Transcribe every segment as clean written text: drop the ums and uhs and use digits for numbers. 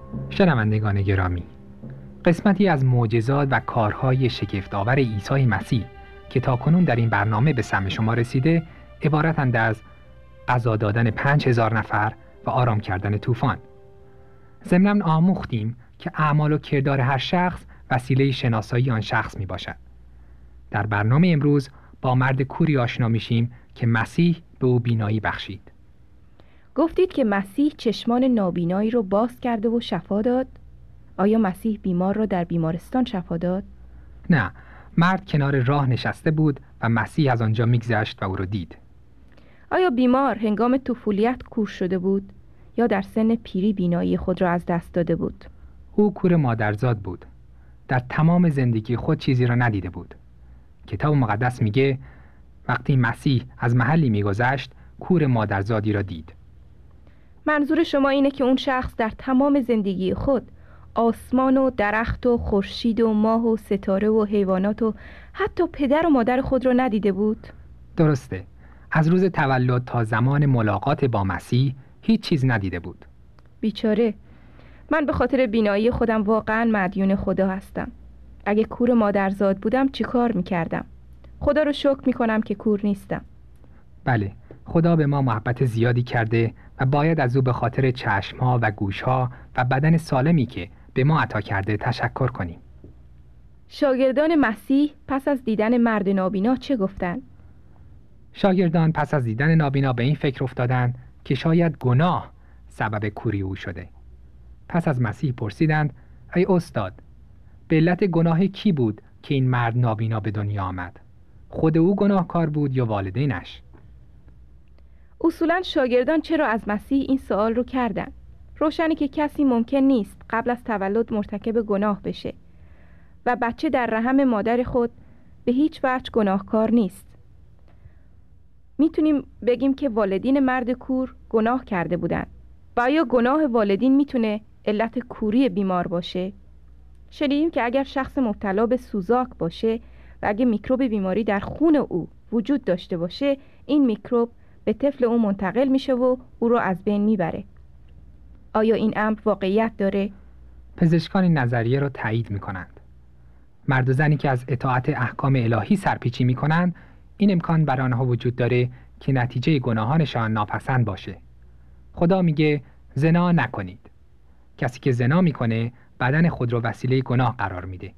شنوندگان گرامی، قسمتی از معجزات و کارهای شگفت‌آور عیسی مسیح که تاکنون در این برنامه به سمع شما رسیده عبارتند از غذا دادن 5000 نفر و آرام کردن طوفان. ضمناً آموختیم که اعمال و کردار هر شخص وسیله شناسایی آن شخص می باشد. در برنامه امروز با مرد کوری آشنا میشیم که مسیح به او بینایی بخشید. گفتید که مسیح چشمان نابینایی رو باز کرده و شفا داد؟ آیا مسیح بیمار را در بیمارستان شفا داد؟ نه، مرد کنار راه نشسته بود و مسیح از آنجا میگذشت و او را دید. آیا بیمار هنگام طفولیت کور شده بود یا در سن پیری بینایی خود را از دست داده بود؟ او کور مادرزاد بود. در تمام زندگی خود چیزی را ندیده بود. کتاب مقدس میگه وقتی مسیح از محلی میگذشت کور مادرزادی را دید. منظور شما اینه که اون شخص در تمام زندگی خود آسمان و درخت و خورشید و ماه و ستاره و حیوانات و حتی پدر و مادر خود را ندیده بود؟ درسته. از روز تولد تا زمان ملاقات با مسیح هیچ چیز ندیده بود. بیچاره. من به خاطر بینایی خودم واقعا مدیون خدا هستم. اگه کور مادرزاد بودم چی کار میکردم؟ خدا رو شکر میکنم که کور نیستم. بله، خدا به ما محبت زیادی کرده و باید از او به خاطر چشمها و گوشها و بدن سالمی که به ما عطا کرده تشکر کنیم. شاگردان مسیح پس از دیدن مرد نابینا چه گفتند؟ شاگردان پس از دیدن نابینا به این فکر افتادند که شاید گناه سبب کوری او شده. پس از مسیح پرسیدند: ای استاد، به علت گناه کی بود که این مرد نابینا به دنیا آمد؟ خود او گناهکار بود یا والدینش؟ اصولاً شاگردان چرا از مسیح این سوال رو کردند؟ روشنه که کسی ممکن نیست قبل از تولد مرتکب گناه بشه و بچه در رحم مادر خود به هیچ وجه گناهکار نیست. میتونیم بگیم که والدین مرد کور گناه کرده بودند. و آیا گناه والدین میتونه علت کوری بیمار باشه؟ شنیدیم که اگر شخص مبتلا به سوزاک باشه و اگه میکروب بیماری در خون او وجود داشته باشه، این میکروب به طفل او منتقل میشه و او رو از بین میبره. آیا این امر واقعیت داره؟ پزشکان این نظریه را تایید میکنند. مرد و زنی که از اطاعت احکام الهی سرپیچی میکنند، این امکان برای آنها وجود داره که نتیجه گناهانشان ناپسند باشه. خدا میگه زنا نکنید. کسی که زنا میکنه بدن خود رو وسیله گناه قرار میده.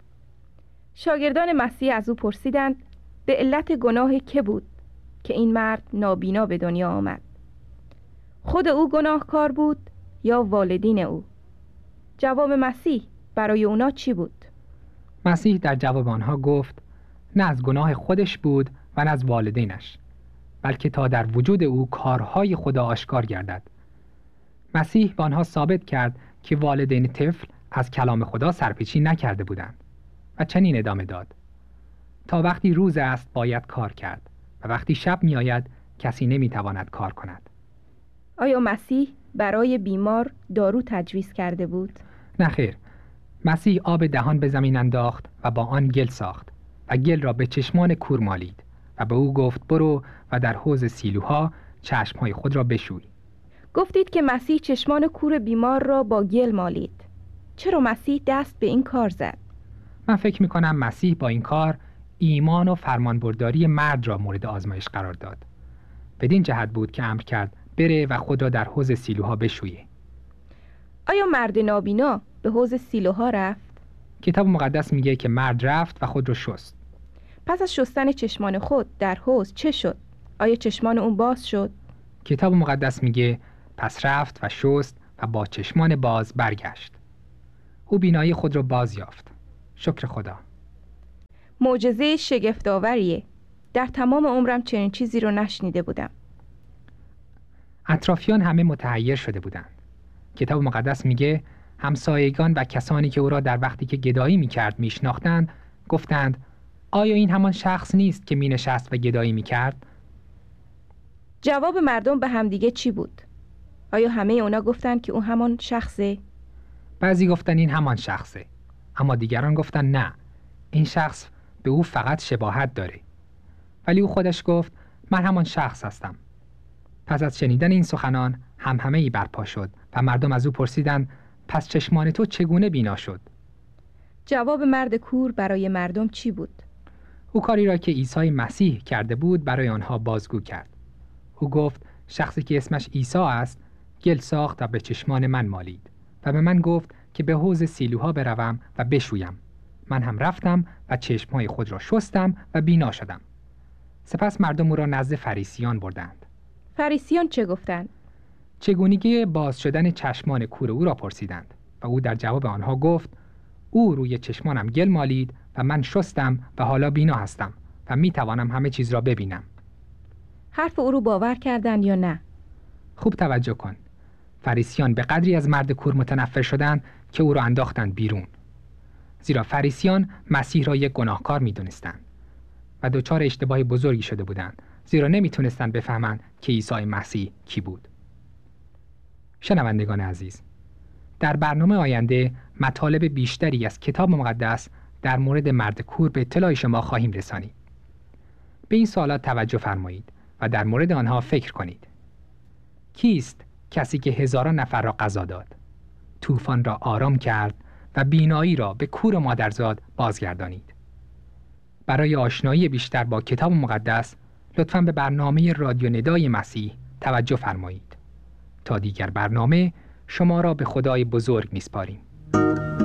شاگردان مسیح از او پرسیدند به علت گناه که بود که این مرد نابینا به دنیا آمد؟ خود او گناهکار بود یا والدین او؟ جواب مسیح برای اونا چی بود؟ مسیح در جواب آنها گفت نه از گناه خودش بود و نه از والدینش، بلکه تا در وجود او کارهای خدا آشکار گردد. مسیح به آنها ثابت کرد که والدین طفل از کلام خدا سرپیچی نکرده بودند و چنین ادامه داد: تا وقتی روز است باید کار کرد و وقتی شب می آید کسی نمی تواند کار کند. آیا مسیح برای بیمار دارو تجویز کرده بود؟ نه خیر. مسیح آب دهان به زمین انداخت و با آن گل ساخت و گل را به چشمان کور مالید و به او گفت برو و در حوض سیلوها چشمهای خود را بشوی. گفتید که مسیح چشمان کور بیمار را با گل مالید. چرا مسیح دست به این کار زد؟ من فکر می‌کنم مسیح با این کار ایمان و فرمانبرداری مرد را مورد آزمایش قرار داد. بدین جهت بود که امر کرد بره و خود را در حوض سیلوها بشویه. آیا مرد نابینا به حوض سیلوها رفت؟ کتاب مقدس میگه که مرد رفت و خود را شست. پس از شستن چشمان خود در حوض چه شد؟ آیا چشمان اون باز شد؟ کتاب مقدس میگه پس رفت و شست و با چشمان باز برگشت. او بینایی خود را باز یافت. شکر خدا. معجزه شگفت‌آوریه. در تمام عمرم چنین چیزی رو نشنیده بودم. اطرافیان همه متحیر شده بودند. کتاب مقدس میگه همسایگان و کسانی که او را در وقتی که گدایی میکرد میشناختند گفتند آیا این همان شخص نیست که مینشست و گدایی میکرد؟ جواب مردم به همدیگه چی بود؟ آیا همه اونا گفتند که او همان شخصه؟ بعضی گفتن این همان شخصه، اما دیگران گفتن نه، این شخص به او فقط شباهت داره. ولی او خودش گفت من همان شخص هستم. پس از شنیدن این سخنان همهمه‌ای برپا شد و مردم از او پرسیدند پس چشمان تو چگونه بینا شد؟ جواب مرد کور برای مردم چی بود؟ او کاری را که عیسی مسیح کرده بود برای آنها بازگو کرد. او گفت شخصی که اسمش عیسی است گل ساخت و به چشمان من مالید و به من گفت که به حوض سیلوها بروم و بشویم. من هم رفتم و چشمهای خود را شستم و بینا شدم. سپس مردم او را نزد فریسیان بردند. فریسیان چه گفتند؟ چگونگی باز شدن چشمان کور او را پرسیدند و او در جواب آنها گفت او روی چشمانم گل مالید و من شستم و حالا بینا هستم و می توانم همه چیز را ببینم. حرف او رو باور کردند یا نه؟ خوب توجه کن. فریسیان به قدری از مرد کور متنفر شدند که او را انداختند بیرون. زیرا فریسیان مسیح را یک گناهکار می دونستند و دچار اشتباه بزرگی شده بودند، زیرا نمی تونستند بفهمند که عیسی مسیح کی بود. شنوندگان عزیز، در برنامه آینده مطالب بیشتری از کتاب مقدس در مورد مرد کور به اطلاع شما خواهیم رسانید. به این سوالات توجه فرمایید و در مورد آنها فکر کنید. کیست کسی که هزاران نفر را غذا داد، طوفان را آرام کرد و بینایی را به کور مادرزاد بازگردانید؟ برای آشنایی بیشتر با کتاب مقدس لطفاً به برنامه رادیو ندای مسیح توجه فرمایید. تا دیگر برنامه، شما را به خدای بزرگ می‌سپاریم.